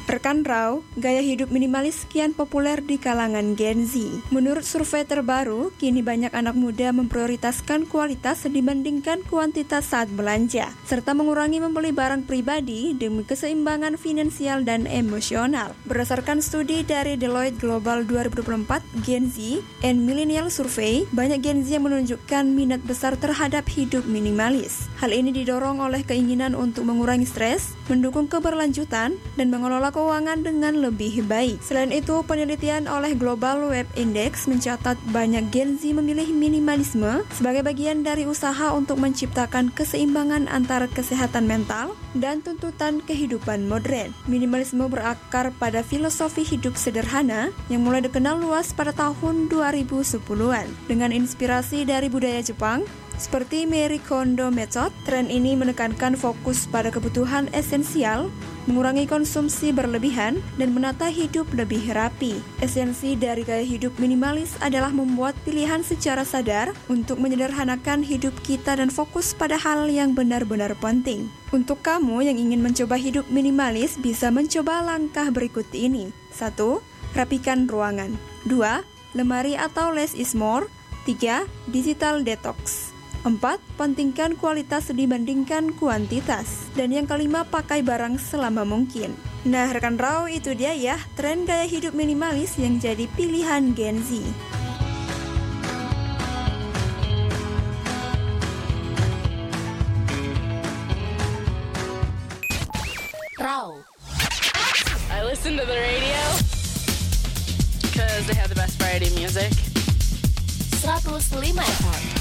Rekan Rau, gaya hidup minimalis kian populer di kalangan Gen Z. Menurut survei terbaru, kini banyak anak muda memprioritaskan kualitas dibandingkan kuantitas saat belanja, serta mengurangi membeli barang pribadi demi keseimbangan finansial dan emosional. Berdasarkan studi dari Deloitte Global 2024 Gen Z and Millennial Survey, banyak Gen Z yang menunjukkan minat besar terhadap hidup minimalis. Hal ini didorong oleh keinginan untuk mengurangi stres, mendukung keberlanjutan, dan mengelola keuangan dengan lebih baik. Selain itu, penelitian oleh Global Web Index mencatat banyak Gen Z memilih minimalisme sebagai bagian dari usaha untuk menciptakan keseimbangan antara kesehatan mental dan tuntutan kehidupan modern. Minimalisme berakar pada filosofi hidup sederhana yang mulai dikenal luas pada tahun 2010-an. Dengan inspirasi dari budaya Jepang, seperti Marie Kondo Method, tren ini menekankan fokus pada kebutuhan esensial, mengurangi konsumsi berlebihan, dan menata hidup lebih rapi. Esensi dari gaya hidup minimalis adalah membuat pilihan secara sadar untuk menyederhanakan hidup kita dan fokus pada hal yang benar-benar penting. Untuk kamu yang ingin mencoba hidup minimalis, bisa mencoba langkah berikut ini. 1. Rapikan ruangan. 2. Lemari atau less is more. 3. Digital detox. 4. Pentingkan kualitas dibandingkan kuantitas. Dan yang kelima, pakai barang selama mungkin. Nah, rekan Rau, itu dia ya, tren gaya hidup minimalis yang jadi pilihan Gen Z. Rau. I listen to the radio because they have the best variety music. 105 FM.